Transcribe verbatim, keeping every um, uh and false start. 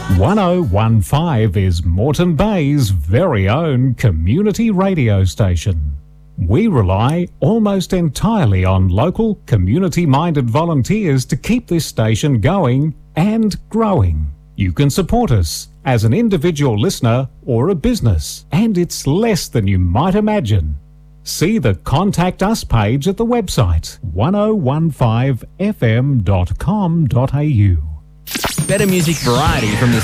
one oh one five is Moreton Bay's very own community radio station. We rely almost entirely on local, community-minded volunteers to keep this station going and growing. You can support us as an individual listener or a business, and it's less than you might imagine. See the Contact Us page at the website one oh one five f m dot com dot a u. Better music variety from the